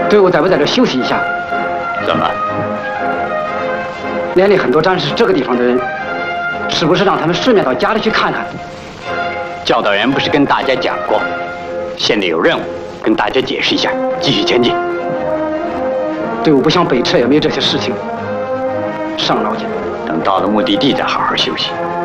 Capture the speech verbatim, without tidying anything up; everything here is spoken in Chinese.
队伍在不在这休息一下？ 怎么？ 连里很多战士是这个地方的人，是不是让他们顺便到家里去看看？ 教导员不是跟大家讲过，现在有任务，跟大家解释一下，继续前进。 队伍不想北撤，也没这些事情。上老姐， 等到了目的地再好好休息。